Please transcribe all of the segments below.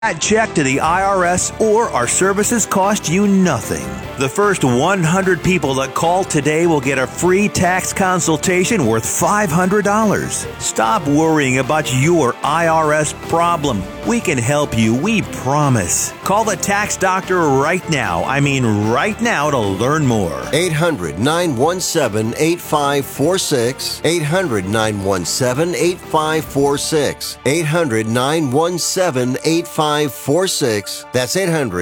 That check to the IRS or our services cost you nothing. The first 100 people that call today will get a free tax consultation worth $500. Stop worrying about your IRS problem. We can help you, we promise. Call the tax doctor right now. I mean right now to learn more. 800-917-8546. 800-917-8546. 800-917-8546. That's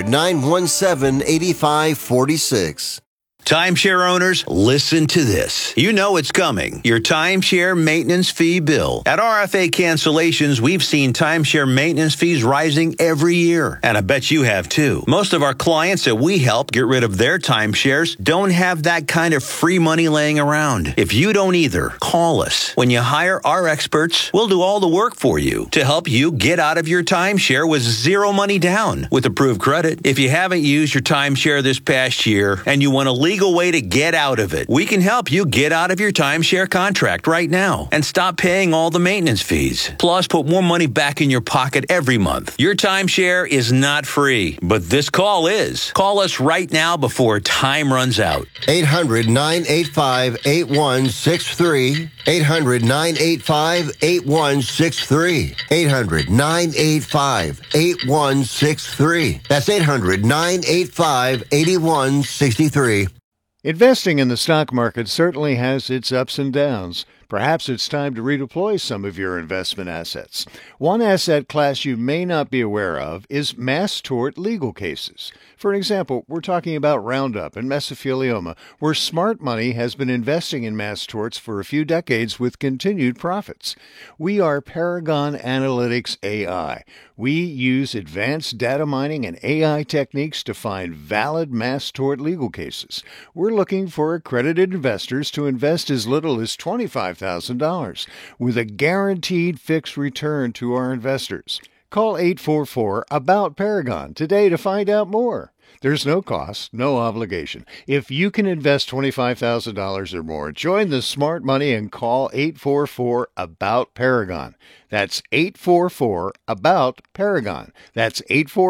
800-917-8546. Timeshare owners, listen to this. You know it's coming. Your timeshare maintenance fee bill. At RFA Cancellations, we've seen timeshare maintenance fees rising every year. And I bet you have too. Most of our clients that we help get rid of their timeshares don't have that kind of free money laying around. If you don't either, call us. When you hire our experts, we'll do all the work for you to help you get out of your timeshare with zero money down with approved credit. If you haven't used your timeshare this past year and you want to legal way to get out of it, we can help you get out of your timeshare contract right now and stop paying all the maintenance fees. Plus, put more money back in your pocket every month. Your timeshare is not free, but this call is. Call us right now before time runs out. 800-985-8163. 800-985-8163. 800-985-8163. That's 800-985-8163. Investing in the stock market certainly has its ups and downs. Perhaps it's time to redeploy some of your investment assets. One asset class you may not be aware of is mass tort legal cases. For example, we're talking about Roundup and mesothelioma, where smart money has been investing in mass torts for a few decades with continued profits. We are Paragon Analytics AI. We use advanced data mining and AI techniques to find valid mass tort legal cases. We're looking for accredited investors to invest as little as $25,000 with a guaranteed fixed return to our investors. Call 844-ABOUT-PARAGON today to find out more. There's no cost, no obligation. If you can invest $25,000 or more, join the smart money and call 844-ABOUT-PARAGON. That's 844-ABOUT-PARAGON. That's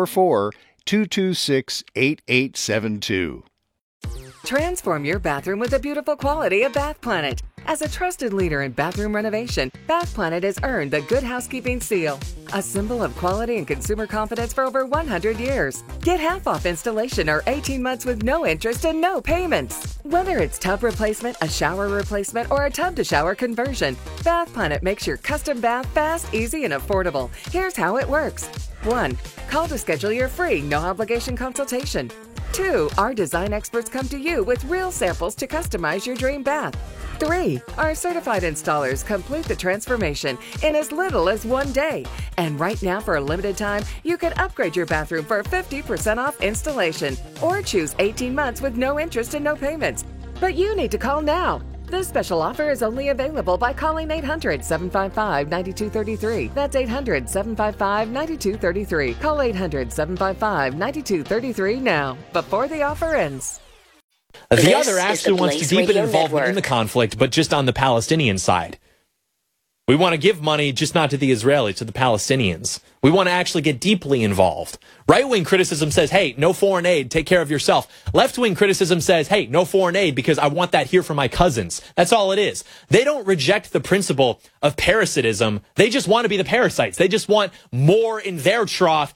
844-226-8872. Transform your bathroom with the beautiful quality of Bath Planet. As a trusted leader in bathroom renovation, Bath Planet has earned the Good Housekeeping Seal, a symbol of quality and consumer confidence for over 100 years. Get half off installation or 18 months with no interest and no payments. Whether it's tub replacement, a shower replacement, or a tub-to-shower conversion, Bath Planet makes your custom bath fast, easy, and affordable. Here's how it works. 1. Call to schedule your free, no-obligation consultation. 2. Our design experts come to you with real samples to customize your dream bath. 3. Our certified installers complete the transformation in as little as 1 day. And right now, for a limited time, you can upgrade your bathroom for 50% off installation or choose 18 months with no interest and no payments. But you need to call now. This special offer is only available by calling 800-755-9233. That's 800-755-9233. Call 800-755-9233 now, before the offer ends. The other actually wants to deepen involvement in the conflict, but just on the Palestinian side. We want to give money, just not to the Israelis, to the Palestinians. We want to actually get deeply involved. Right-wing criticism says, hey, no foreign aid, take care of yourself. Left-wing criticism says, hey, no foreign aid because I want that here for my cousins. That's all it is. They don't reject the principle of parasitism. They just want to be the parasites. They just want more in their trough.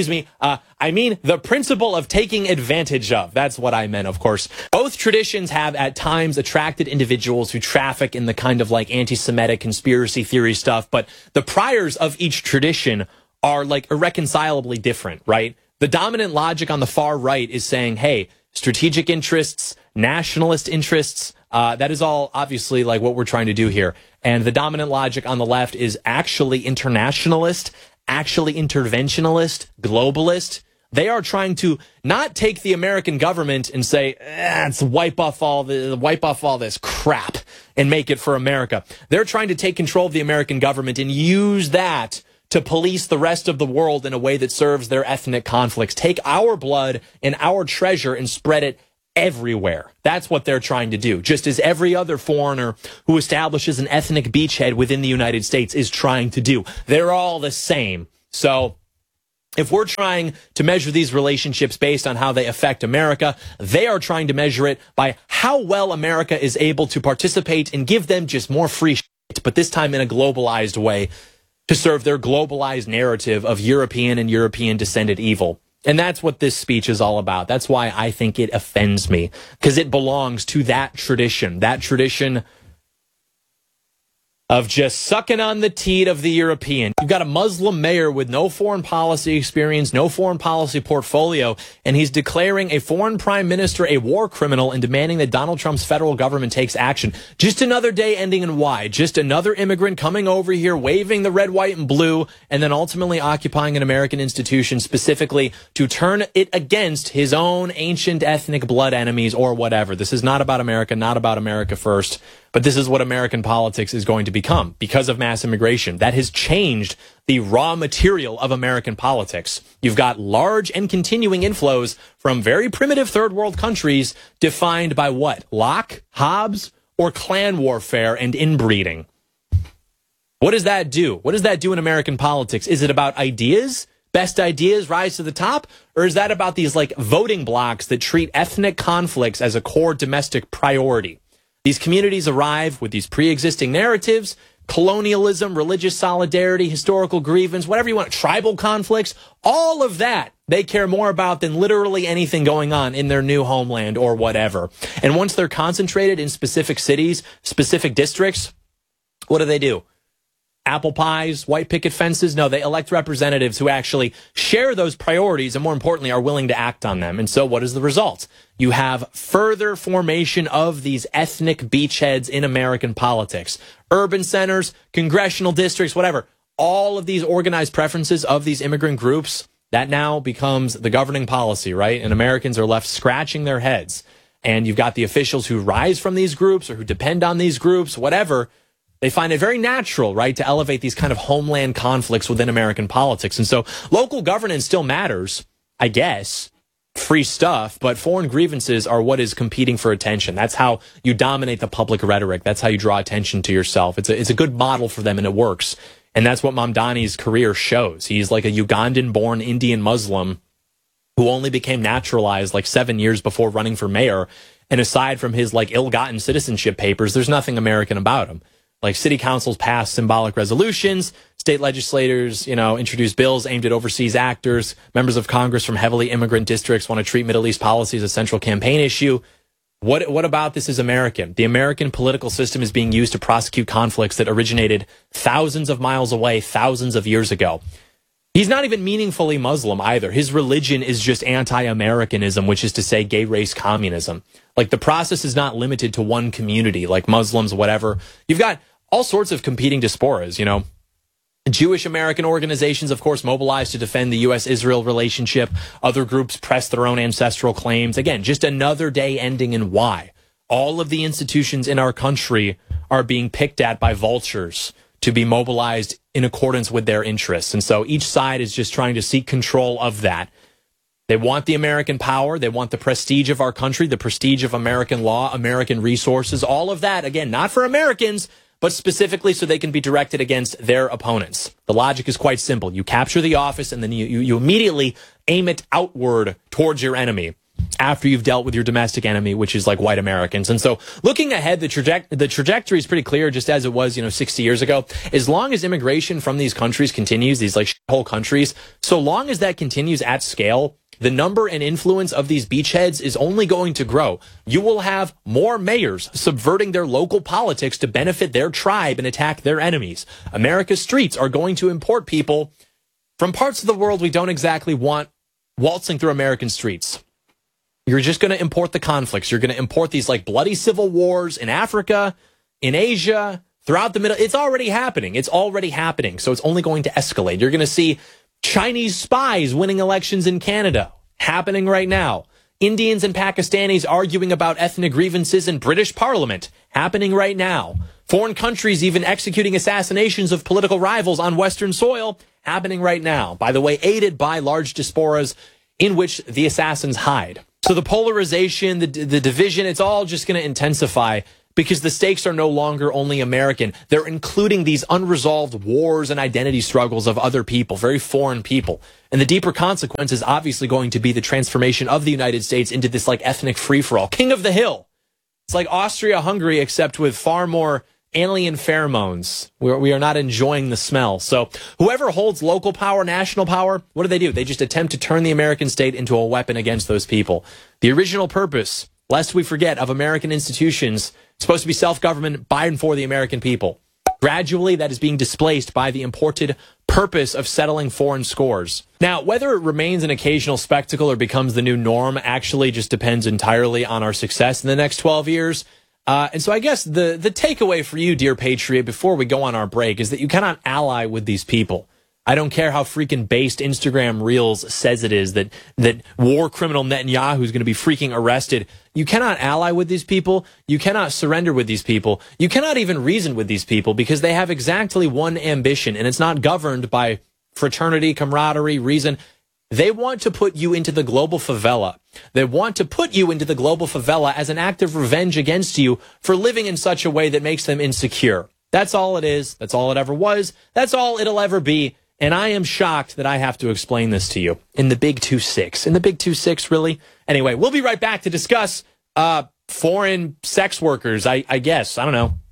The principle of taking advantage of. That's what I meant, of course. Both traditions have at times attracted individuals who traffic in the kind of like anti-Semitic conspiracy theory stuff, but the priors of each tradition are like irreconcilably different, right? The dominant logic on the far right is saying, hey, strategic interests, nationalist interests, that is all obviously like what we're trying to do here. And the dominant logic on the left is actually internationalist, actually interventionalist, globalist. They are trying to not take the American government and say, let's wipe off all this crap and make it for America. They're trying to take control of the American government and use that to police the rest of the world in a way that serves their ethnic conflicts. Take our blood and our treasure and spread it everywhere. That's what they're trying to do, just as every other foreigner who establishes an ethnic beachhead within the United States is trying to do. They're all the same. So If we're trying to measure these relationships based on how they affect America, they are trying to measure it by how well America is able to participate and give them just more free shit, but this time in a globalized way to serve their globalized narrative of European and European descended evil. And that's what this speech is all about. That's why I think it offends me, because it belongs to that tradition of just sucking on the teat of the European. You've got a Muslim mayor with no foreign policy experience, no foreign policy portfolio, and he's declaring a foreign prime minister a war criminal and demanding that Donald Trump's federal government takes action. Just another day ending in Y. Just another immigrant coming over here, waving the red, white, and blue, and then ultimately occupying an American institution specifically to turn it against his own ancient ethnic blood enemies or whatever. This is not about America, not about America first. But this is what American politics is going to become because of mass immigration. That has changed the raw material of American politics. You've got large and continuing inflows from very primitive third world countries defined by what? Locke, Hobbes, or clan warfare and inbreeding. What does that do? What does that do in American politics? Is it about ideas? Best ideas rise to the top? Or is that about these like voting blocks that treat ethnic conflicts as a core domestic priority? These communities arrive with these pre-existing narratives, colonialism, religious solidarity, historical grievance, whatever you want, tribal conflicts, all of that they care more about than literally anything going on in their new homeland or whatever. And once they're concentrated in specific cities, specific districts, what do? Apple pies, white picket fences? No, they elect representatives who actually share those priorities and, more importantly, are willing to act on them. And so what is the result? You have further formation of these ethnic beachheads in American politics. Urban centers, congressional districts, whatever. All of these organized preferences of these immigrant groups, that now becomes the governing policy, right? And Americans are left scratching their heads. And you've got the officials who rise from these groups or who depend on these groups, whatever. They find it very natural, right, to elevate these kind of homeland conflicts within American politics. And so local governance still matters, I guess, free stuff, but foreign grievances are what is competing for attention. That's how you dominate the public rhetoric. That's how you draw attention to yourself. It's a good model for them, and it works. And that's what Mamdani's career shows. He's like a Ugandan-born Indian Muslim who only became naturalized like 7 years before running for mayor. And aside from his like ill-gotten citizenship papers, there's nothing American about him. Like city councils pass symbolic resolutions, state legislators, introduce bills aimed at overseas actors, members of Congress from heavily immigrant districts want to treat Middle East policy as a central campaign issue. What about this is American? The American political system is being used to prosecute conflicts that originated thousands of miles away, thousands of years ago. He's not even meaningfully Muslim either. His religion is just anti-Americanism, which is to say gay race communism. Like the process is not limited to one community, like Muslims, whatever. You've got all sorts of competing diasporas, Jewish American organizations, of course, mobilized to defend the U.S.-Israel relationship. Other groups press their own ancestral claims. Again, just another day ending in Y. All of the institutions in our country are being picked at by vultures to be mobilized in accordance with their interests. And so each side is just trying to seek control of that. They want the American power. They want the prestige of our country, the prestige of American law, American resources, all of that. Again, not for Americans, but specifically so they can be directed against their opponents. The logic is quite simple. You capture the office and then you immediately aim it outward towards your enemy after you've dealt with your domestic enemy, which is like white Americans. And so looking ahead, the trajectory is pretty clear, just as it was, 60 years ago. As long as immigration from these countries continues, these like whole countries, so long as that continues at scale, the number and influence of these beachheads is only going to grow. You will have more mayors subverting their local politics to benefit their tribe and attack their enemies. America's streets are going to import people from parts of the world we don't exactly want waltzing through American streets. You're just going to import the conflicts. You're going to import these like bloody civil wars in Africa, in Asia, throughout the Middle. It's already happening. So it's only going to escalate. You're going to see Chinese spies winning elections in Canada happening right now. Indians and Pakistanis arguing about ethnic grievances in British Parliament happening right now. Foreign countries even executing assassinations of political rivals on Western soil happening right now. By the way, aided by large diasporas in which the assassins hide. So the polarization, the division, it's all just going to intensify because the stakes are no longer only American. They're including these unresolved wars and identity struggles of other people, very foreign people. And the deeper consequence is obviously going to be the transformation of the United States into this like ethnic free-for-all. King of the hill. It's like Austria-Hungary, except with far more alien pheromones. We are not enjoying the smell. So whoever holds local power, national power, what do? They just attempt to turn the American state into a weapon against those people. The original purpose, lest we forget, of American institutions, supposed to be self-government by and for the American people. Gradually, that is being displaced by the imported purpose of settling foreign scores. Now, whether it remains an occasional spectacle or becomes the new norm actually just depends entirely on our success in the next 12 years. And so I guess the takeaway for you, dear Patriot, before we go on our break, is that you cannot ally with these people. I don't care how freaking based Instagram Reels says it is, that war criminal Netanyahu is going to be freaking arrested. You cannot ally with these people. You cannot surrender with these people. You cannot even reason with these people because they have exactly one ambition, and it's not governed by fraternity, camaraderie, reason. They want to put you into the global favela. They want to put you into the global favela as an act of revenge against you for living in such a way that makes them insecure. That's all it is. That's all it ever was. That's all it'll ever be. And I am shocked that I have to explain this to you in the Big 2-6. In the Big 2-6, really? Anyway, we'll be right back to discuss foreign sex workers, I guess. I don't know.